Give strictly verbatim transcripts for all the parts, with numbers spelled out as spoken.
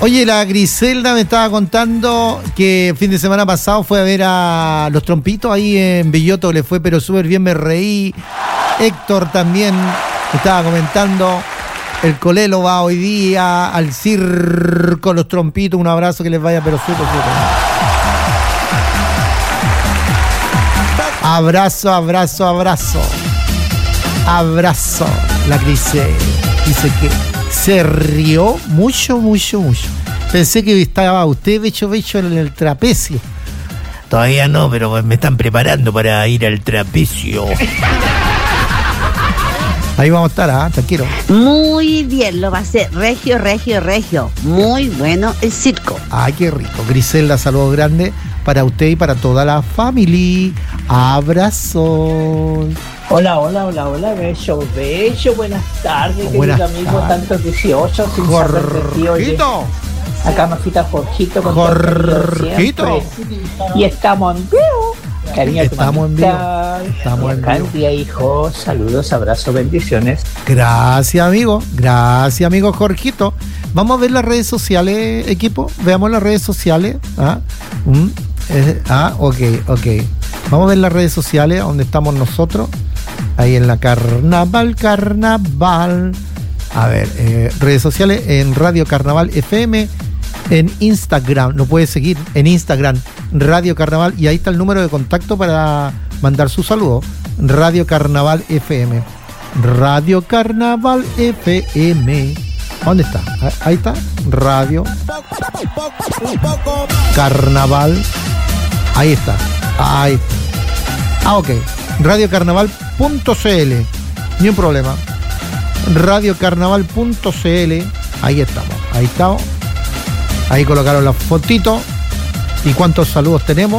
Oye, la Griselda me estaba contando que el fin de semana pasado fue a ver a los Trompitos ahí en Villoto, le fue pero súper bien, me reí. Héctor también me estaba comentando. El Colelo va hoy día al circo Los Trompitos. Un abrazo, que les vaya pero súper, súper. Abrazo, abrazo, abrazo. Abrazo. La Griselda dice que se rió mucho, mucho, mucho. Pensé que estaba usted, becho, becho, en el trapecio. Todavía no, pero me están preparando para ir al trapecio. Ahí vamos a estar, ¿ah? Tranquilo. Muy bien, lo va a hacer. Regio, regio, regio. Muy bueno el circo. Ay, qué rico. Griselda, saludos grandes para usted y para toda la familia. Abrazos. Hola, hola, hola, hola, bello, bello, buenas tardes, Buenas querido amigo, tardes. tantos dieciocho, sin saber de ti, oye. Jorgito. Acá nos quita Jorgito con todo el cariño de Jorgito. siempre. Y estamos en vivo. Cariño, a tu Estamos en mamita. vivo. Estamos en Acá vivo. el día, hijo, saludos, abrazos, bendiciones. Gracias, amigo. Gracias, amigo Jorgito. Vamos a ver las redes sociales, equipo. Veamos las redes sociales. Ah, mm, eh, ah ok, ok. Vamos a ver las redes sociales donde estamos nosotros. Ahí en la Carnaval, Carnaval. A ver, eh, redes sociales en Radio Carnaval F M. En Instagram, lo puedes seguir en Instagram, Radio Carnaval, y ahí está el número de contacto para mandar su saludo. Radio Carnaval F M. Radio Carnaval F M. ¿Dónde está? Ahí está. Radio Carnaval. Ahí está. Ahí está. Ah, ok. Radio Carnaval punto c l. Ni un problema. Radio Carnaval punto c l. Ahí estamos. Ahí estamos. Ahí colocaron la fotito. ¿Y cuántos saludos tenemos?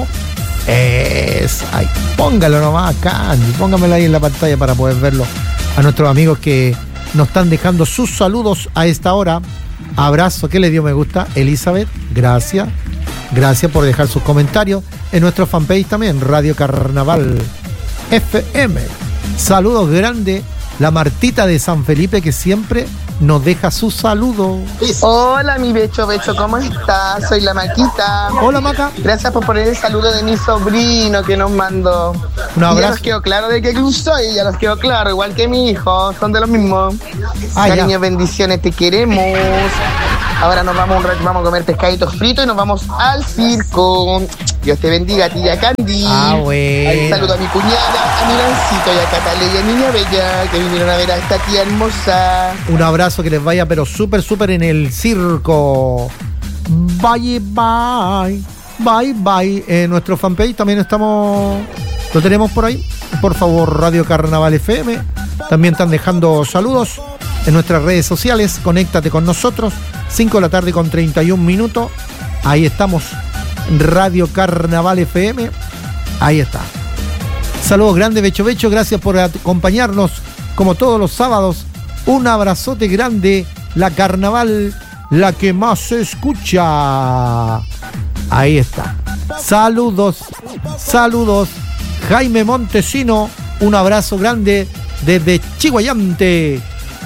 Es, ay, póngalo nomás, Candy. Póngamelo ahí en la pantalla para poder verlo. A nuestros amigos que nos están dejando sus saludos a esta hora. Abrazo, que le dio me gusta. Elizabeth, gracias. Gracias por dejar sus comentarios. En nuestro fanpage también, Radio Carnaval F M. Saludos grandes. La Martita de San Felipe, que siempre nos deja su saludo. Hola, mi becho, becho, ¿cómo estás? Soy la Maquita. Hola, Maca. Gracias por poner el saludo de mi sobrino que nos mandó. Un abrazo. Y ya nos quedó claro de qué club soy, ya nos quedó claro, igual que mi hijo, son de lo mismo. Ah, Cariño, ya. bendiciones, te queremos. Ahora nos vamos, un rato, vamos a comer pescaditos fritos y nos vamos al circo. Dios te bendiga, tía Candy. Ah, bueno. Ahí saludo a mi cuñada, a mi Nancito y a Cataleya, niña bella, que vinieron a ver a esta tía hermosa. Un abrazo, que les vaya pero súper, súper en el circo. Bye, bye. Bye, bye. En nuestro fanpage también estamos... Lo tenemos por ahí. Por favor, Radio Carnaval F M. También están dejando saludos en nuestras redes sociales. Conéctate con nosotros. cinco de la tarde con treinta y un minutos. Ahí estamos. Radio Carnaval F M. Ahí está. Saludos grandes, Becho Becho. Gracias por acompañarnos como todos los sábados. Un abrazote grande. La Carnaval, la que más se escucha. Ahí está. Saludos. Saludos. Jaime Montesino. Un abrazo grande desde Chihuayante.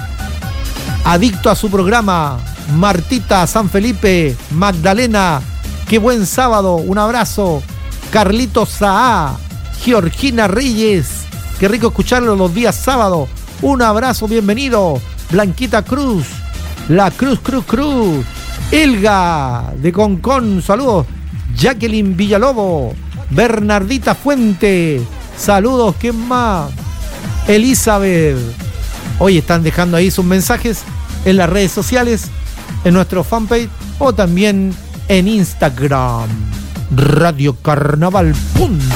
Adicto a su programa. Martita San Felipe. Magdalena. Qué buen sábado. Un abrazo. Carlitos Saá. Georgina Reyes. Qué rico escucharlo los días sábados. Un abrazo, bienvenido. Blanquita Cruz. La Cruz, Cruz, Cruz. Elga de Concón. Saludos. Jacqueline Villalobos. Bernardita Fuente. Saludos. ¿Quién más? Elizabeth. Hoy están dejando ahí sus mensajes en las redes sociales, en nuestro fanpage o también en Instagram. Radio Carnaval. ¡Pum!